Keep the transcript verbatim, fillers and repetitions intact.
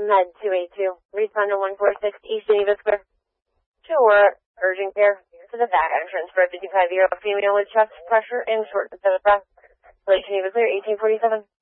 Med two eight two. Respond to one four six East Geneva Square. Sure. Urgent care to the back entrance for a fifty-five-year-old female with chest pressure and shortness of breath. Lake Geneva Clear, eighteen forty-seven.